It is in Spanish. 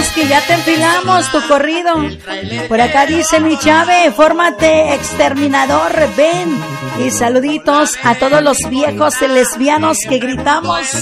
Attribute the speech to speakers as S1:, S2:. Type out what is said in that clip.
S1: que ya te enfilamos tu corrido. Por acá dice mi Chave, fórmate exterminador, ven. Y saluditos a todos los viejos lesbianos que gritamos.